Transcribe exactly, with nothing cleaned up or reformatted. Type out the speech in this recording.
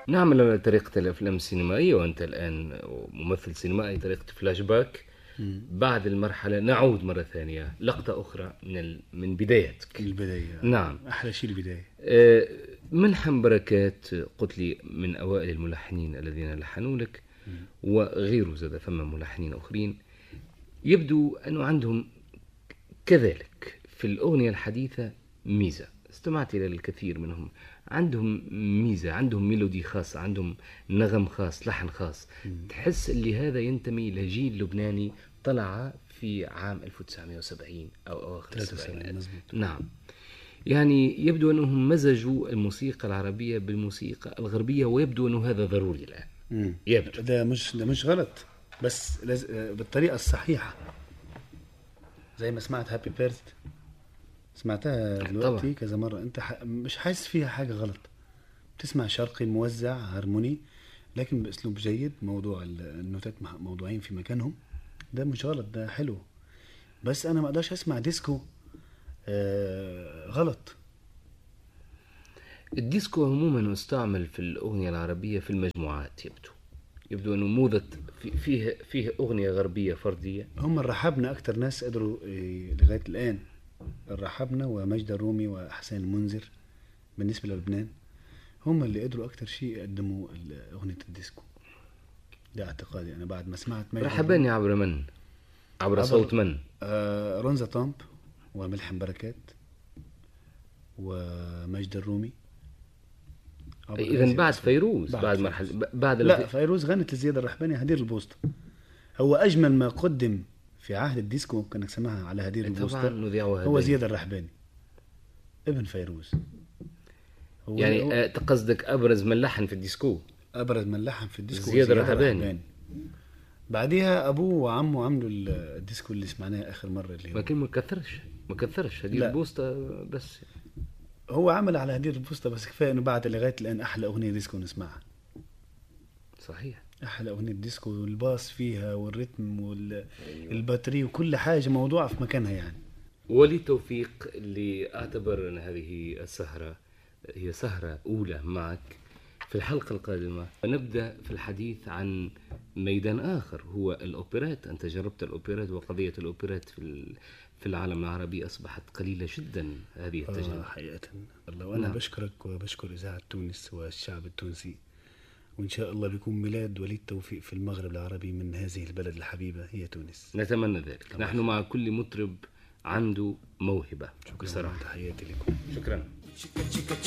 نعمل طريقة الأفلام السينمائية، وأنت الآن ممثل سينمائي، طريقة فلاش باك. مم. بعد المرحلة نعود مرة ثانية، لقطة أخرى من ال... من بدايتك. من البداية. نعم، أحلى شيء البداية. آه، ملحم بركات قلت لي من أوائل الملحنين الذين لحنوا لك، مم. وغيره زاد ثم ملحنين أخرين يبدو أنه عندهم كذلك في الأغنية الحديثة ميزة. استمعت إلى الكثير منهم، عندهم ميزة، عندهم ميلودي خاص، عندهم نغم خاص، لحن خاص. مم. تحس اللي هذا ينتمي لجيل لبناني طلع في عام ألف وتسعمائة وسبعين أو أواخر السبعينات. نعم، يعني يبدو أنهم مزجوا الموسيقى العربية بالموسيقى الغربية، ويبدو أنه هذا ضروري الآن. مم. يبدو ده مش ده مش غلط، بس لز... بالطريقة الصحيحة. زي ما سمعت هابي بيرث، سمعتها دلوقتي كذا مرة، انت ح... مش حاسس فيها حاجة غلط. بتسمع شرقي موزع هارموني لكن بأسلوب جيد، موضوع النوتات موضوعين في مكانهم، ده مش غلط، ده حلو. بس انا ما اقدرش اسمع ديسكو آه غلط. الديسكو عموما استعمل في الأغنية العربية في المجموعات. يبدو يبدو أنه موضة فيه فيه أغنية غربية فردية. هم الرحابنة أكتر ناس قدروا إيه لغاية الآن، الرحابنة ومجد الرومي وحسين المنذر بالنسبة للبنان، هم اللي قدروا أكتر شيء يقدموا أغنية الديسكو. ده اعتقادي أنا بعد ما سمعت مجد رحباني عبر من؟ عبر, عبر صوت من؟ آه رونزا طامب وملحم بركات ومجد الرومي. إذن بعد فيروز، بعد, بعد مرحلة بعد لا فيروز غنت لزياد الرحباني هدير البوسطة. هو أجمل ما قدم في عهد الديسكو كانك سمعها على هدير البوسطة هو زياد الرحباني ابن فيروز. هو يعني هو تقصدك أبرز من لحن في الديسكو؟ أبرز من لحن في الديسكو زياد الرحباني. بعديها أبوه وعمه عملوا الديسكو اللي سمعناه آخر مرة اللي هو لكن ما كثرش ما كثرش هدير البوسطة بس. هو عمل على هدير البوسطة بس، كفاية إنه بعد لغاية الآن أحلى أغنية ديسكو نسمعها. صحيح، أحلى أغنية ديسكو، والباص فيها والريتم والباتري وكل حاجة موضوعة في مكانها يعني. ولي توفيق اللي أعتبر أن هذه السهرة هي سهرة أولى معك. في الحلقة القادمة نبدأ في الحديث عن ميدان آخر هو الأوبرات. أنت جربت الأوبرات، وقضية الأوبرات في في العالم العربي أصبحت قليلة جدا هذه التجربة. آه حقيقة الله، وأنا نعم. بشكرك وبشكر إذاعة تونس والشعب التونسي، وإن شاء الله بيكون ميلاد وليد توفيق في المغرب العربي من هذه البلد الحبيبة هي تونس. نتمنى ذلك. طبعا. نحن مع كل مطرب عنده موهبة. شكرا، تحياتي لكم. شكرا.